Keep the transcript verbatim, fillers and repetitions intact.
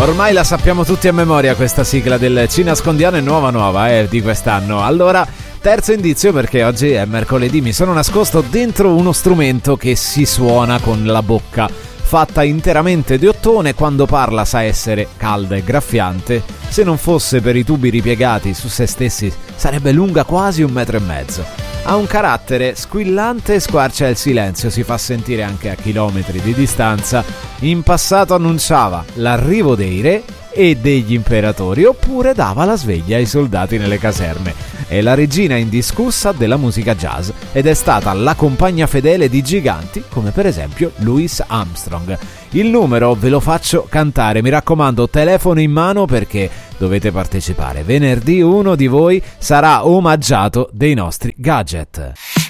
Ormai la sappiamo tutti a memoria questa sigla del Ci nascondiamo, è nuova nuova eh, di quest'anno. Allora, terzo indizio, perché oggi è mercoledì, mi sono nascosto dentro uno strumento che si suona con la bocca, fatta interamente di ottone. Quando parla sa essere calda e graffiante. Se non fosse per i tubi ripiegati su se stessi sarebbe lunga quasi un metro e mezzo. Ha un carattere squillante e squarcia il silenzio, si fa sentire anche a chilometri di distanza. In passato annunciava l'arrivo dei re e degli imperatori, oppure dava la sveglia ai soldati nelle caserme. È la regina indiscussa della musica jazz ed è stata la compagna fedele di giganti come per esempio Louis Armstrong. Il numero ve lo faccio cantare, mi raccomando, telefono in mano perché dovete partecipare. Venerdì uno di voi sarà omaggiato dei nostri gadget.